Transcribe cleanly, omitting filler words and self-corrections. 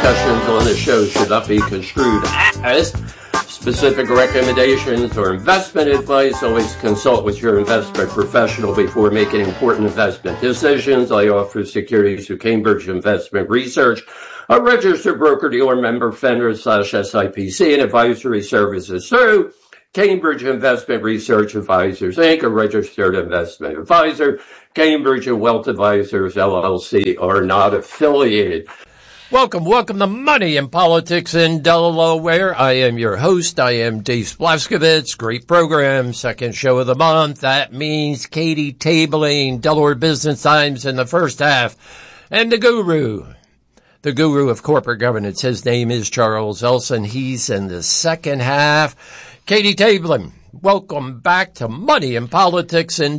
discussions on the show should not be construed as specific recommendations or investment advice. Always consult with your investment professional before making important investment decisions. I offer securities through Cambridge Investment Research, a registered broker-dealer member, FINRA/SIPC, and advisory services through Cambridge Investment Research Advisors, Inc., a registered investment advisor. Cambridge and Wealth Advisors, LLC, are not affiliated. Welcome to Money and Politics in Delaware. I am your host. I am Dave Splaskovitz. Great program. Second show of the month. That means Katie Tabling, Delaware Business Times in the first half. And the guru of corporate governance. His name is Charles Elson. He's in the second half. Katie Tabling, welcome back to Money and Politics in